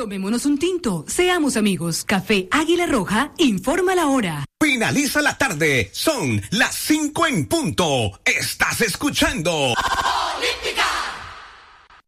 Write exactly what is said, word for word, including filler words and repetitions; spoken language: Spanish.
Tomémonos un tinto, seamos amigos. Café Águila Roja, informa la hora. Finaliza la tarde, son las cinco en punto. Estás escuchando